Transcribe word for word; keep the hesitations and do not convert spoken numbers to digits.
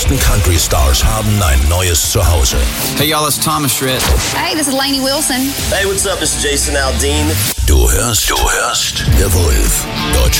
größten Country-Stars haben ein neues Zuhause. Hey y'all, it's Thomas Rhett. Hey, this is Lainey Wilson. Hey, what's up? This is Jason Aldean. Du hörst, du hörst The Wolf. Deutsch